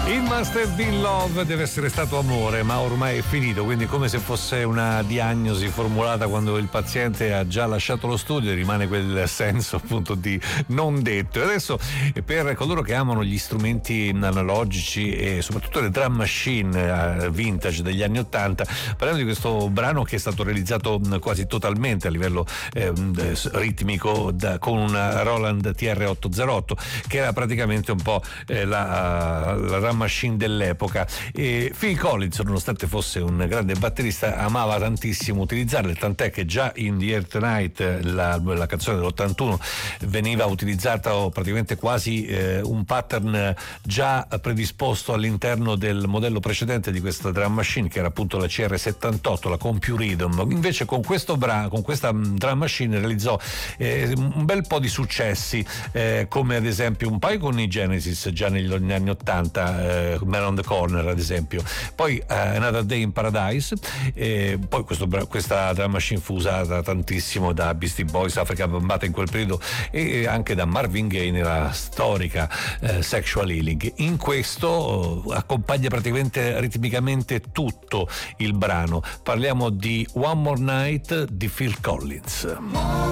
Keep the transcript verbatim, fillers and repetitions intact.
Il Must Have Been Love deve essere stato amore, ma ormai è finito, quindi come se fosse una diagnosi formulata quando il paziente ha già lasciato lo studio e rimane quel senso appunto di non detto. E adesso, per coloro che amano gli strumenti analogici e soprattutto le drum machine vintage degli anni ottanta, parliamo di questo brano che è stato realizzato quasi totalmente a livello eh, ritmico da, con una Roland T R ottocentotto, che era praticamente un po' eh, la, la drum machine dell'epoca. E Phil Collins, nonostante fosse un grande batterista, amava tantissimo utilizzarle, tant'è che già in The Air Tonight, la, la canzone dell'ottantuno, veniva utilizzata praticamente quasi eh, un pattern già predisposto all'interno del modello precedente di questa drum machine, che era appunto la C R settantotto, la Compu Rhythm. Invece con questo brano, con questa drum machine, realizzò eh, un bel po' di successi, eh, come ad esempio un paio con i Genesis già negli anni ottanta, eh, Man on the Corner ad esempio, poi uh, Another Day in Paradise, e poi questo, questa drum machine fu usata tantissimo da Beastie Boys, Africa Bambata in quel periodo, e anche da Marvin Gaye nella storica uh, Sexual Healing. In questo uh, accompagna praticamente ritmicamente tutto il brano. Parliamo di One More Night di Phil Collins.